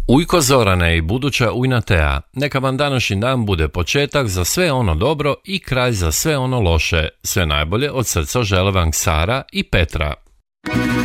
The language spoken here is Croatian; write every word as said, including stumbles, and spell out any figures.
Ujko Zorane i buduća Ujnatea, neka vam današnji dan bude početak za sve ono dobro i kraj za sve ono loše. Sve najbolje od srca žele vam Sara i Petra.